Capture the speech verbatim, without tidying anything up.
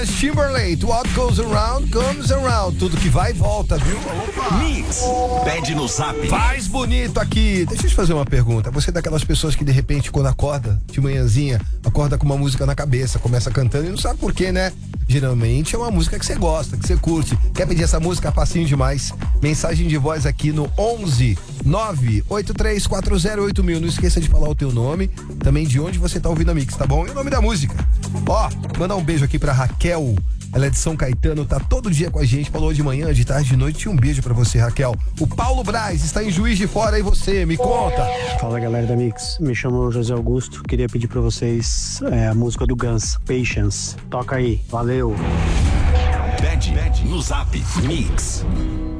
Timberlake, what goes around, comes around. Tudo que vai e volta, viu? Opa. Mix, pede no zap. Faz bonito aqui. Deixa eu te fazer uma pergunta. Você é daquelas pessoas que de repente, quando acorda, de manhãzinha, acorda com uma música na cabeça, começa cantando e não sabe por quê, né? Geralmente é uma música que você gosta, que você curte. Quer pedir essa música? Facinho demais. Mensagem de voz aqui no onze nove oito três quatro zero oito mil. Não esqueça de falar o teu nome, também de onde você tá ouvindo a Mix, tá bom? E o nome da música. Ó, mandar um beijo aqui pra Raquel. Ela é de São Caetano, tá todo dia com a gente. Falou de manhã, de tarde, de noite. Um beijo pra você, Raquel. O Paulo Braz está em Juiz de Fora. E você, me conta. Fala, galera da Mix. Me chamo José Augusto. Queria pedir pra vocês é, a música do Guns, Patience. Toca aí. Valeu. Pede, pede no zap. Mix.